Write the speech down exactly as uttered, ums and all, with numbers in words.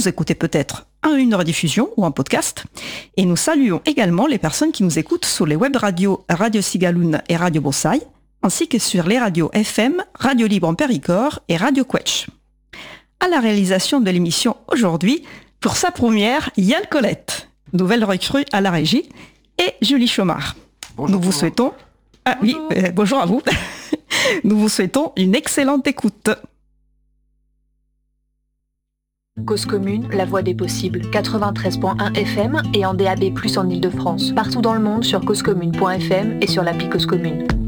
Vous écoutez peut-être une rediffusion ou un podcast. Et nous saluons également les personnes qui nous écoutent sur les web radios Radio Sigaloun et Radio Broussaille, ainsi que sur les radios F M, Radio Libre en Périgord et Radio Quetch. À la réalisation de l'émission aujourd'hui, pour sa première, Yann Colette, nouvelle recrue à la régie, et Julie Chomard. Bonjour. Nous vous souhaitons... Ah oui, euh, bonjour à vous. Nous vous souhaitons une excellente écoute. Cause commune, la voix des possibles, quatre-vingt-treize virgule un F M et en D A B plus, en Ile-de-France. Partout dans le monde sur cause commune point F M et sur l'appli Cause Commune.